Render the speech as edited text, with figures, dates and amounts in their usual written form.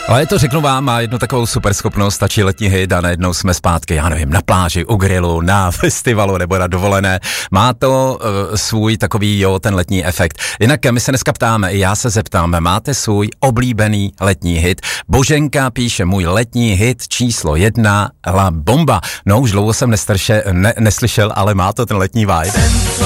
Ale to řeknu vám, má jednu takovou super schopnost, stačí letní hit a najednou jsme zpátky, já nevím, na pláži, u grilu, na festivalu nebo na dovolené. Má to svůj takový, ten letní efekt. Jinak my se dneska ptáme, i já se zeptám, máte svůj oblíbený letní hit? Boženka píše, můj letní hit číslo 1, La Bomba. No už dlouho jsem neslyšel, ale má to ten letní vibe.